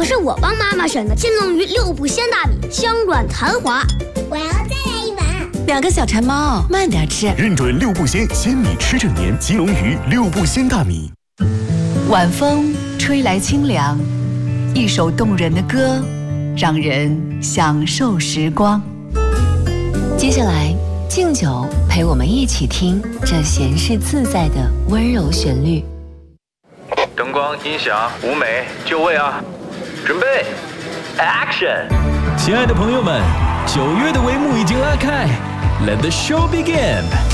可是我帮妈妈选的金龙鱼6步鲜大米，香软弹滑。 我要再来一碗。 2个小馋猫，慢点吃。 认准6步鲜，鲜米吃整年。金龙鱼6步鲜大米。 晚风吹来清凉，一首动人的歌，让人享受时光。接下来，敬酒陪我们一起听这闲适自在的温柔旋律。 灯光、音响、舞美，就位啊！准备 ，Action！ 亲爱的朋友们，9月的帷幕已经拉开 ，Let the show begin！